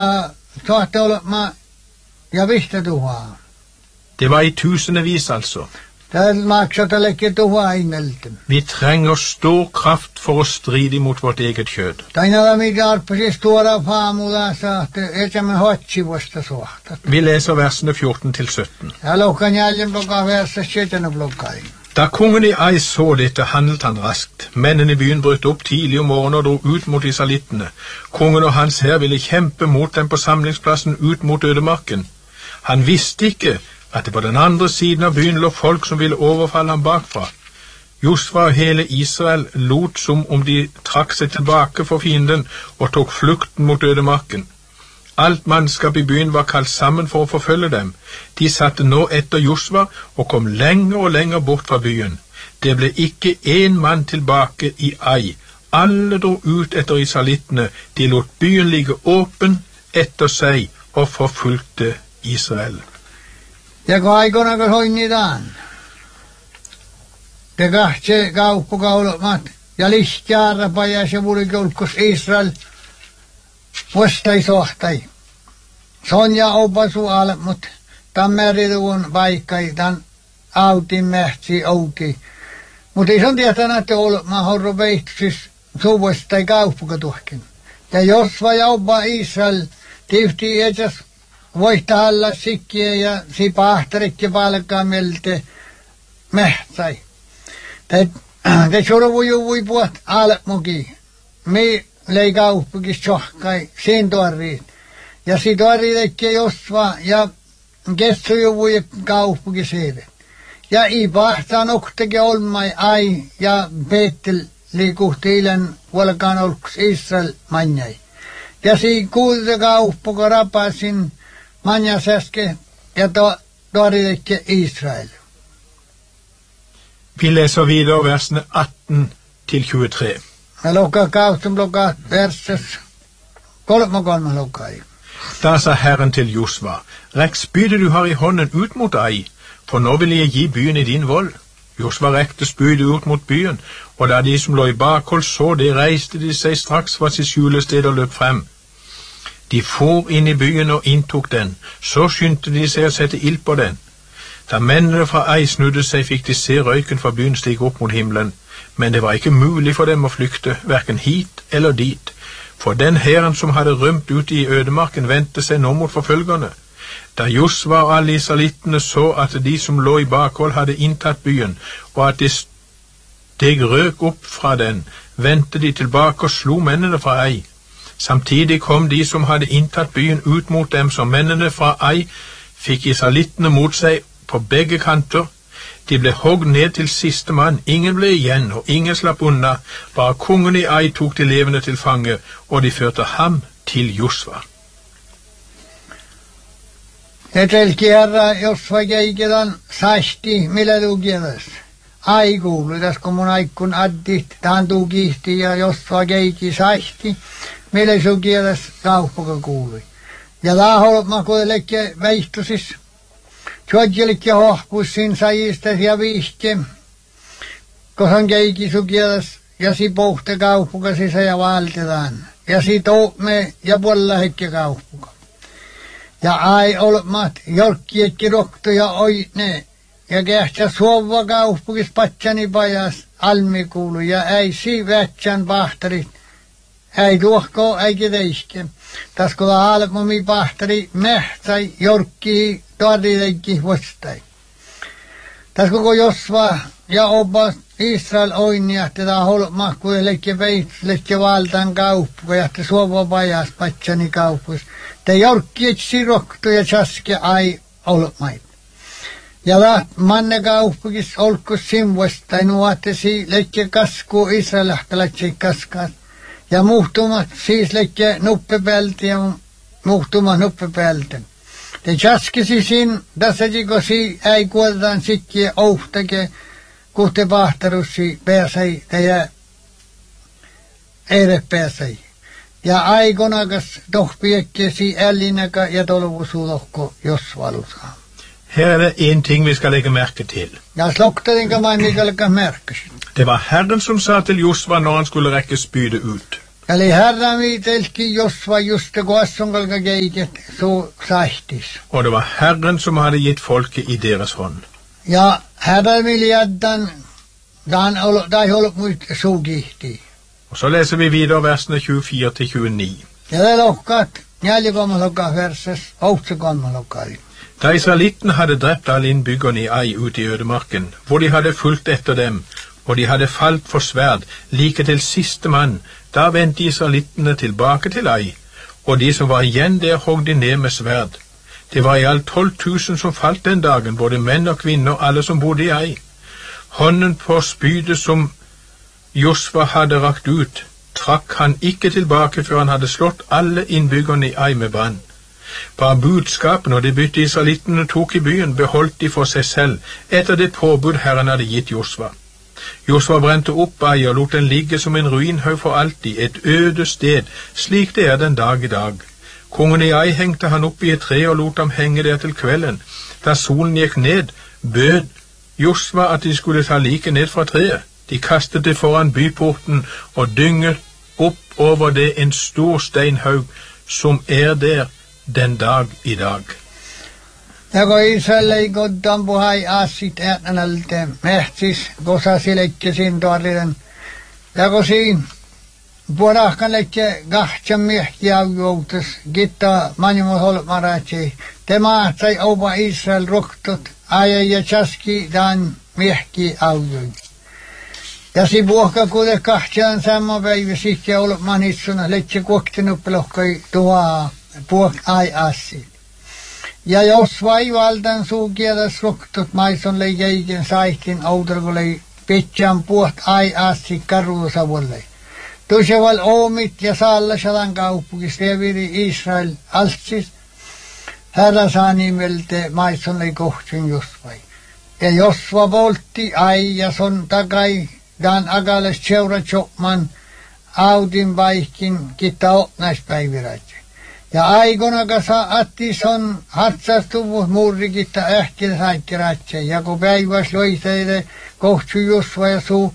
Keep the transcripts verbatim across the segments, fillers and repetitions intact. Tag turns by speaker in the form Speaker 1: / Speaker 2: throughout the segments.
Speaker 1: Tahte olemaan ja vihtä tuhaa.
Speaker 2: Det var i tusenvis altså.
Speaker 1: Det makset å lekke tuhaa innelten.
Speaker 2: Vi trenger stor kraft for å stride mot vårt eget kjød.
Speaker 1: Tainala mitä arpasi stora faamulla sahte, etämme hotsi vasta suhtat.
Speaker 2: Vi leser versene fjorten til sytten.
Speaker 1: Ja lukkan jäljen blokka versa sjøtene blokkai.
Speaker 2: Da kongen i Ai så dette, handlet han raskt. Mennene i byen brøt opp tidlig om morgenen og dro ut mot israelittene. Kongen og hans hær ville kjempe mot dem på samlingsplassen ut mot ødemarken. Han visste ikke at det på den andre siden av byen lå folk som ville overfalle ham bakfra. Josva og hele Israel lot som om de trakk seg tilbake for fienden og tok flukten mot ødemarken. Alt mannskap i byen var kalt sammen for å forfølge dem. De satte nå etter Josva og kom lenger og lenger bort fra byen. Det ble ikke en mann tilbake i Ai. Alle dro ut etter israelittene. De lot byen ligge åpen etter seg og forfulgte Israel.
Speaker 1: Ja kun aikoina hoinnitaan. Te kahtse kauppakaulomat ja lihtjaarapa ja se vulikolkos Israel vastai sohtai. Sonja opasu alle, mut tämän merituun vaikkai, tämän autin mähtsi ouki. Mut ei son tietänä, että olema horro veihtusis suvastai kauppakatuhkin. Ja jos vai opa Israel tifti etäs voihtaa alla sikkiä ja si pahtarikki palkaa melte mähtsai. Te, te survu juvui puhat almuki. Mi lei kauppakis tjohkai siin tuoriin. Ja si tuoriilekke josva ja kessu juvui kauppakis heille. Ja i pahtaa noktake olmai ai ja Beetel liikuhti ilen volkaan olkus Israel manjai. Ja si kuulte kauppaka rapasin manjasäske ja to, tuoriilekke Israel.
Speaker 2: Vi leser videre versene atten til tjuetre.
Speaker 1: Me lukkaa kaustum lukkaa verses kolme kolme lukkaa.
Speaker 2: Da sa Herren til Josva, rekk spydet du har i hånden ut mot Ai, for nå vil jeg gi byen i din vold. Josva rekte spydet ut mot byen, og da de som lå i bakhold så det, reiste de seg straks fra sitt skjulested og løp frem. De for inn i byen og inntok den, så skyndte de seg å sette ild på den. Da mennene fra Ai snudde seg, fikk de se røyken fra byen stige opp mot himmelen, men det var ikke mulig for dem å flykte, hverken hit eller dit, for den hæren som hadde rømt ut i ødemarken vendte seg nå mot forfølgerne. Da Josva og alle israelittene så at de som lå i bakhold hadde inntatt byen, og at det steg røk opp fra den, vendte de tilbake og slo mennene fra Ai. Samtidig kom de som hadde inntatt byen ut mot dem, så mennene fra Ai fikk israelittene mot seg på begge kanter. De ble hogd ned til siste mann, ingen ble igjen, og ingen slapp unna, bare kongen i Ai tok de levende til fange, og de førte ham til Josva.
Speaker 1: Etelki herra Josva keikidan sasti, millä lukievas. Ai kuului, tässä kun mun aikun addit, tämän tukihti ja Josva keiki sasti, millä sukievas kauppaka kuului. Ja laholma kuitenkin veihtusis. Tjodjelikki hohpussin sajistas ja vihti, kohan keiki sukielas ja si pohte kauppuka sisä ja valtetaan. Ja si toume ja puolella hekki kauppuka. Ja ai olmat jolkkiekki roktu ja oine ja kähtsä suova kauppukis patsani pajas almi kuulu ja ei si vätsän pahtarit. Ei tuohko eikä teiske. Tas kun almumi pahtari mähtsai jorkkii tuorileikki vastai. Tas koko Josva ja opa Israel oinia tätä holmaa kuitenkin veitslekke valtaan kauppuka ja te suova pajas patsani kauppus. Te jorkkiet siroktu ja chaske ai olmait. Ja laat manne kauppukis olkus simvastai nuotesi lekke kasku Israelahtalatsi kaskas. Ja muhtumat siis lekke nuppepelti ja muhtumat nuppepelti. Te chaskisi sin, tässäkin si ei kuoletaan sikkiä ouhtake, kun te pahtarussi pääsei, teidän eire pääsei. Ja aikonakas tohpiekkesi ällinäkä ja tolvusulohko, jos valusaa.
Speaker 2: Her er det en ting vi skal legge merke til.
Speaker 1: Ja sloktarinka man ikke legge merke.
Speaker 2: Det var Herren som sa til Josva når han skulle rekke spydet ut.
Speaker 1: Eli Herra viitelki Josva just det gåssungalga geiket så sahtis.
Speaker 2: Og det var Herren som hadde gitt folket i deres hånd.
Speaker 1: Ja, Herra viljaddan, dan da holdt mot så gihti.
Speaker 2: Og så leser vi videre versene tjuefire til tjueni.
Speaker 1: Ja, det er lokkat, njælge gammel lokka verses, åtte gammel lokka.
Speaker 2: Da israelittene hadde drept alle innbyggerne i Ai ute i ødemarken, hvor de hadde fulgt etter dem, og de hadde falt for sverd, like til siste mann, da vendte israelittene tilbake til Ai, og de som var igjen der hogg de ned med sverd. Det var i alt tolv tusen som falt den dagen, både menn og kvinner, alle som bodde i Ai. Hånden på spydet som Josva hadde rakt ut, trakk han ikke tilbake før han hadde slått alle innbyggerne i Ai med brann. Bare budskapen og det bytte israelittene tok i byen, beholdt de for seg selv, etter det påbud Herren hadde gitt Josva. Josva brente opp Ai og lot den ligge som en ruinhaug for alltid, et øde sted, slik det er den dag i dag. Kongen i Ai hengte han opp i et tre og lot ham henge der til kvelden. Da solen gikk ned, bød Josva at de skulle ta liket ned fra treet. De kastet det foran byporten og dynget opp over det en stor steinhaug som er der den dag i dag.
Speaker 1: Ja kun Israel ei goddan puhai aasit äänälte mehtis gosasi lekke sin torriden. Ja kun siin puolahkan lekke gahtsan mehti aujoutus gitta manjumot holmaratsi. Te maatsai opa Israel roktot aja ja chaski dan mehki aujoi. Ja si puhka kuule kahtsan samma päivä sikki olman itsuna lekke kuoktinuppelohkoi tuhaa puok ai assi. Ja jos vaivaldan suukielas roktut maison lei jäikin saihtin oudergolei pitjän puot ai assi karuusavolle. Tuseval oomit ja saallasalan kauppukis reviri Israel altsis. Herra saa nimelte maison lei kohtsin Josvai. Ja Josva voltti ai ja son takai dan agales seura chokman audin vaihkin kitta otnaispäiviratsi. Ja aikona kasa attis on hatsastuvus muurrikitta ähkil saikkiratse. Ja kun päiväs loiseide kohtsu Josva ja suu.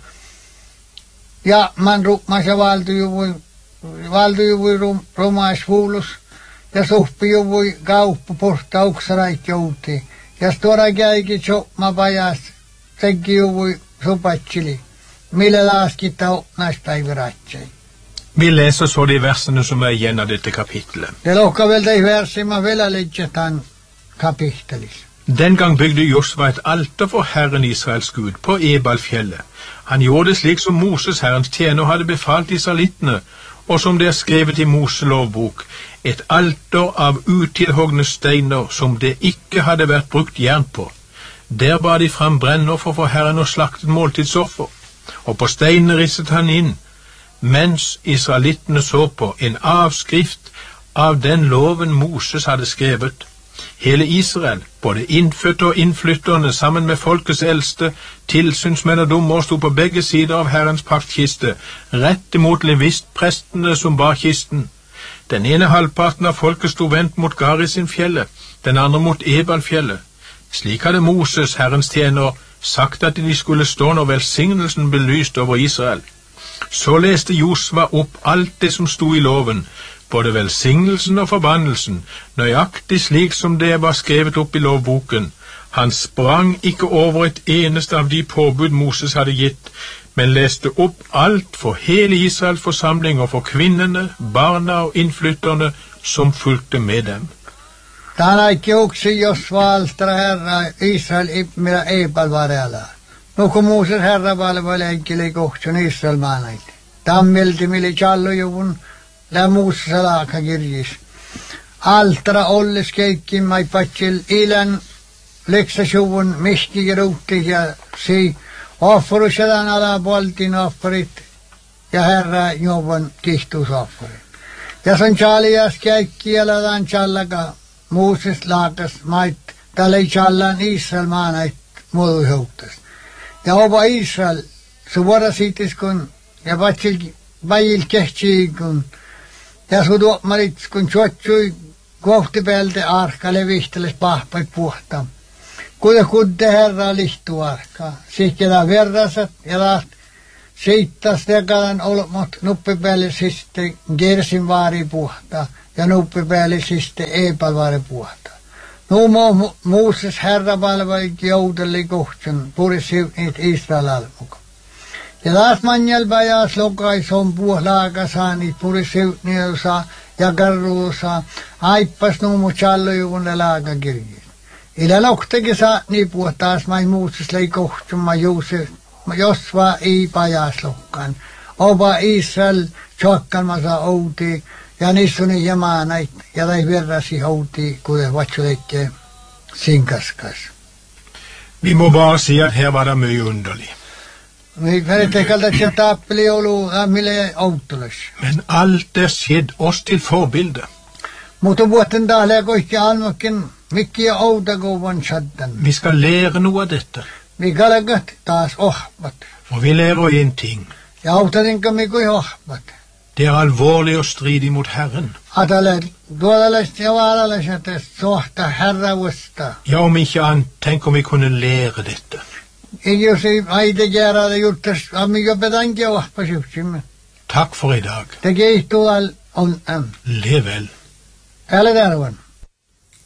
Speaker 1: Ja man rukmas ja valdujuvui, valdujuvui rum, rumais huulus. Ja suhpijuvui kauppu porta uksaraik jouti. Ja stora käikin chokma pajas sekkijuvui supatsili. Mille laaskitta otnaispäiviratse.
Speaker 2: Vi leser så de versene som er igjen av dette kapittelet.
Speaker 1: Det lukker vel de versene vel legge den kapittelet.
Speaker 2: Den gang bygde Josva et alter for Herren Israels Gud på Ebalfjellet. Han gjorde det slik som Moses, Herrens tjener, hadde befalt israelittene, og som det er skrevet i Moselovbok, et alter av utilhogne steiner som det ikke hadde vært brukt jern på. Der bar de fram brennoffer for Herren og slaktet måltidsoffer, og på steinene risset han inn, mens israelittene så på, en avskrift av den loven Moses hadde skrevet. Hele Israel, både innfødte og innflytterne, sammen med folkets eldste, tilsynsmenn og dommer, sto på begge sider av Herrens paktkiste, rett imot levistprestene som bar kisten. Den ene halvparten av folket sto vendt mot Garisin-fjellet, den andre mot Ebalfjellet. Slik hadde Moses, Herrens tjener, sagt at de skulle stå når velsignelsen ble lyst over Israel. Så leste Josva opp alt det som stod i loven, både velsignelsen og forbannelsen, nøyaktig slik som det var skrevet opp i lovboken. Han sprang ikke over et eneste av de påbud Moses hadde gitt, men leste opp alt for hele Israels forsamling og for kvinnene, barna og innflytterne som fulgte med dem.
Speaker 1: Tänä kiuksi Josva altra herra Israel ipmillä eipal varela. No kun Moses herra valvoille enkili kohtsun Israel maanait. Tammelti mili challujuvun lä Moses alaka kirjis. Altra olles keikkin mai patsil ilän leksasjuvun mihki ruutti ja si offerusedan ala poltin offerit ja herra juvun kihtusofferit. Ja son chalias keikki aladan challaka Moses laakas mait tälle challan Israel maanait muoduhoutas. Ja opa Israel suora siitis kun ja patsil vajil kehtsi kun ja su tuomarit kun tjotsui kohti pealde arkale vihteles pahpaid puhtam. Kuida kudde herra lihtu arka. Sihkeda verrasat ja taht Siitä stekalan olmot nuppipäällisesti Gersin vaari puhta ja nuppipäällisesti Eepal vaari puhta. Nu Moses herra palvelit jouteli kohtsun purisi niitä Israel almuka. Ja taas manjälpä jaas lokais on puhlaaga saa niitä purisi niitä ja karruusa aippas nuumu challujuunne laaga kirjit. Ila loktekin saa niin puhtaas mai Moses lei kohtsun ma Juusef Josva ei pajaslokkaan. Opa Israel tjokkalmassa outi ja nissuni jamanait ja tai verrasi outi kuten vatsulekke sinkaskas.
Speaker 2: Vi må bare si at her var der mye underlig.
Speaker 1: Vi færdigkaldet til tappeli olu mille outulas.
Speaker 2: Men alt er skjedd oss til forbilde.
Speaker 1: Mutta vuotten tahle koikki almakin mikkiä outa kovan saddan.
Speaker 2: Vi skal lære noe av dette.
Speaker 1: Vi kalagat taas ohpat.
Speaker 2: Og vi lærer en ting.
Speaker 1: Ja autatinka mi kui ohpat.
Speaker 2: Det er alvorlig å stride mot Herren.
Speaker 1: Atale tuolalaiset ja vaalalaiset sohta herravusta.
Speaker 2: Ja, om ikke annet, tenk om vi kunne lære dette.
Speaker 1: Jos ei aite käärällä juttas, amiga pedankia ohpasivtsimme.
Speaker 2: Takk for i dag.
Speaker 1: Det keihtuu al on äm.
Speaker 2: Lev vel.
Speaker 1: Älä tarvan.